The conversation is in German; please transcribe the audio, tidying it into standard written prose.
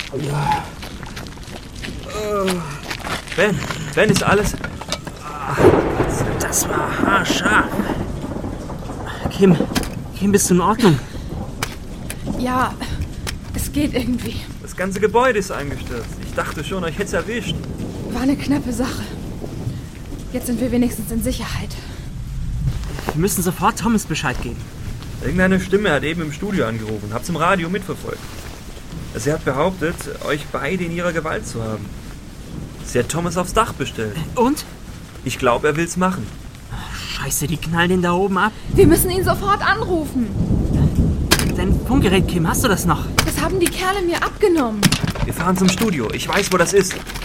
Ja. Ben, ist alles... Das war haarscharf. Kim, bist du in Ordnung? Ja, es geht irgendwie. Das ganze Gebäude ist eingestürzt. Ich dachte schon, euch hätte es erwischt. War eine knappe Sache. Jetzt sind wir wenigstens in Sicherheit. Wir müssen sofort Thomas Bescheid geben. Irgendeine Stimme hat eben im Studio angerufen. Hab's im Radio mitverfolgt. Sie hat behauptet, euch beide in ihrer Gewalt zu haben. Sie hat Thomas aufs Dach bestellt. Und? Ich glaube, er will's machen. Scheiße, die knallen ihn da oben ab. Wir müssen ihn sofort anrufen. Dein Funkgerät, Kim, hast du das noch? Das haben die Kerle mir abgenommen. Wir fahren zum Studio. Ich weiß, wo das ist.